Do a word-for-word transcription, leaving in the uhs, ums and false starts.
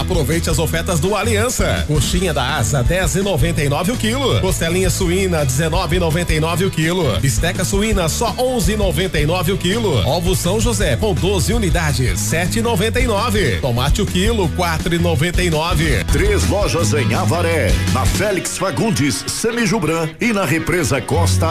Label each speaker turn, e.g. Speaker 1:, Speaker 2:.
Speaker 1: Aproveite as ofertas do Aliança. Coxinha da asa dez e noventa e nove o quilo. Costelinha suína dezenove e noventa e nove o quilo. Bisteca suína só onze e noventa e nove o quilo. Ovo São José com doze unidades sete e noventa e nove. Tomate o quilo quatro e noventa e nove.
Speaker 2: Três lojas em Avaré, na Félix Fagundes, Semijubran e na Represa Costa